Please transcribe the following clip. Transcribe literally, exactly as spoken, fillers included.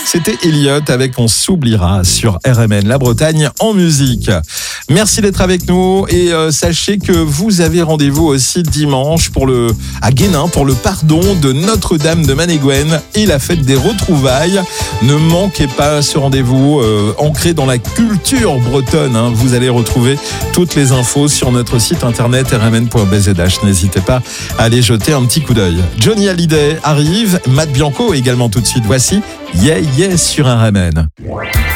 C'était Elliot avec On s'oubliera sur R M N, la Bretagne en musique. Merci d'être avec nous et euh, sachez que vous avez rendez-vous aussi dimanche pour le, à Guénin pour le pardon de Notre-Dame de Manégouen et la fête des retrouvailles. Ne manquez pas ce rendez-vous euh, ancré dans la culture bretonne. Hein. Vous allez retrouver toutes les infos sur notre site internet r m n point b z h. N'hésitez pas à aller jeter un petit coup d'œil. Johnny Hallyday arrive, Matt Bianco également tout de suite. Voici Yeah Yeah sur R M N.